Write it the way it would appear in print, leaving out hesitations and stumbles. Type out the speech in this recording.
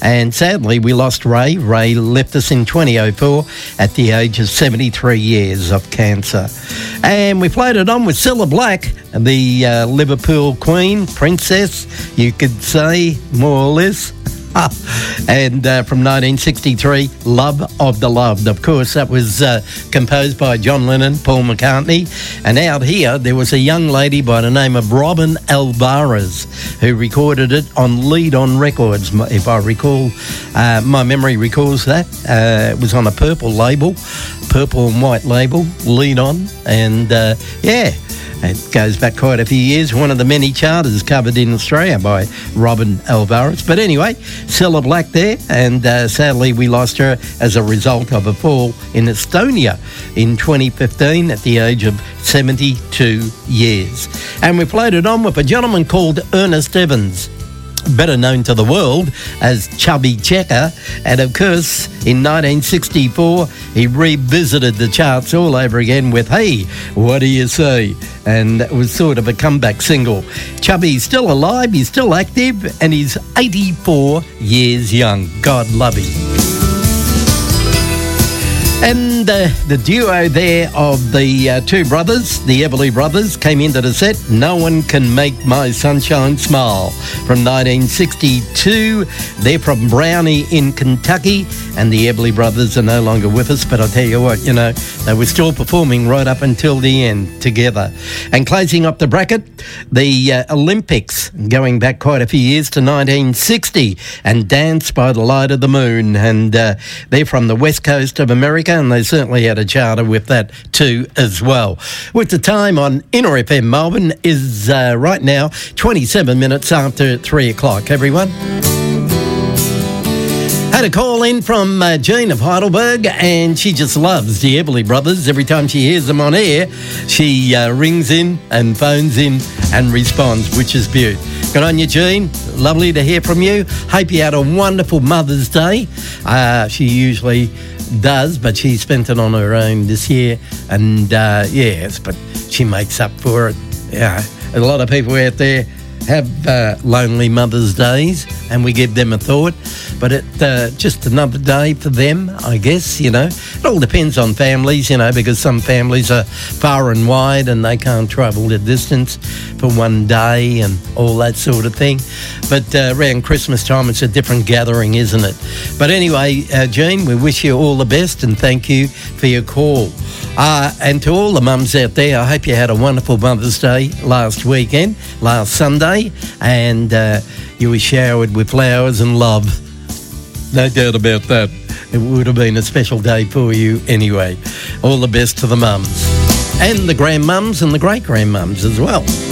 And sadly, we lost Ray. Ray left us in 2004 at the age of 73 years of cancer. And we played it on with Cilla Black, the Liverpool Queen, Princess, you could say, more or less. And from 1963, Love of the Loved. Of course, that was composed by John Lennon, Paul McCartney. And out here, there was a young lady by the name of Robin Alvarez who recorded it on Lead On Records, if I recall. My memory recalls that. It was on a purple label, purple and white label, Lead On. And yeah. It goes back quite a few years. One of the many charters covered in Australia by Robin Alvarez. But anyway, Cilla Black there, and sadly we lost her as a result of a fall in Estonia in 2015 at the age of 72 years. And we played it on with a gentleman called Ernest Evans, better known to the world as Chubby Checker. And of course, in 1964, he revisited the charts all over again with Hey, What Do You Say? And it was sort of a comeback single. Chubby's still alive, he's still active, and he's 84 years young. God love him. And the duo there of the two brothers, the Everly Brothers, came into the set. No One Can Make My Sunshine Smile from 1962. They're from Brownie in Kentucky, and the Everly Brothers are no longer with us, but I'll tell you what, you know, they were still performing right up until the end together. And closing up the bracket, the Olympics, going back quite a few years to 1960, and Dance by the Light of the Moon. And they're from the west coast of America, and they certainly had a charter with that too as well. With the time on Inner FM Melbourne is right now 27 minutes after 3 o'clock, everyone. Had a call in from Jean of Heidelberg, and she just loves the Everly Brothers. Every time she hears them on air, she rings in and phones in and responds, which is beautiful. Good on you, Jean. Lovely to hear from you. Hope you had a wonderful Mother's Day. She usually does, but she spent it on her own this year. And yes, but she makes up for it. Yeah, a lot of people out there have lonely Mother's Days, and we give them a thought. But it's just another day for them, I guess, you know. It all depends on families, you know, because some families are far and wide and they can't travel the distance for one day and all that sort of thing. But around Christmas time, it's a different gathering, isn't it? But anyway, Jean, we wish you all the best and thank you for your call. And to all the mums out there, I hope you had a wonderful Mother's Day last weekend, last Sunday, and you were showered with flowers and love. No doubt about that. It would have been a special day for you anyway. All the best to the mums and the grandmums and the great-grandmums as well.